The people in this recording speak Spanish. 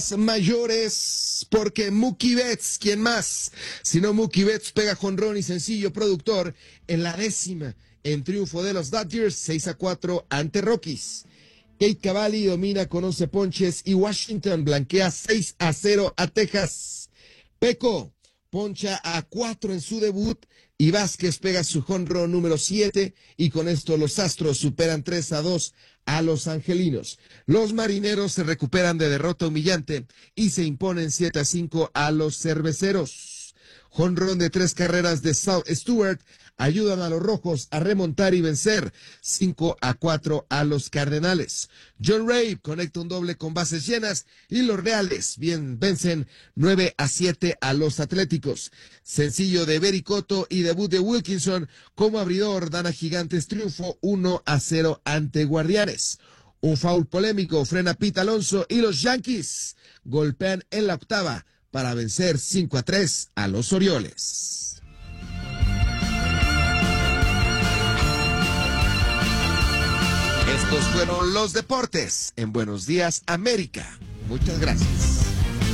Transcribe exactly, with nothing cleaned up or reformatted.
mayores, porque Mookie Betts, ¿quién más? Si no Mookie Betts pega jonrón y sencillo productor en la décima, en triunfo de los Dodgers seis a cuatro ante Rockies. Kate Cavalli domina con once ponches y Washington blanquea seis a cero a Texas. Peco poncha a cuatro en su debut y Vázquez pega su jonrón número siete y con esto los Astros superan tres a dos a los angelinos. Los marineros se recuperan de derrota humillante y se imponen siete a cinco a los cerveceros. Jonrón de tres carreras de South Stewart ayudan a los rojos a remontar y vencer cinco a cuatro a los Cardenales. John Ray conecta un doble con bases llenas y los Reales bien vencen nueve a siete a los Atléticos. Sencillo de Berry Cotto y debut de Wilkinson como abridor dan a Gigantes triunfo uno a cero ante Guardianes. Un foul polémico frena a Pete Alonso y los Yankees golpean en la octava para vencer cinco a tres a los Orioles. Estos fueron los deportes en Buenos Días América. Muchas gracias.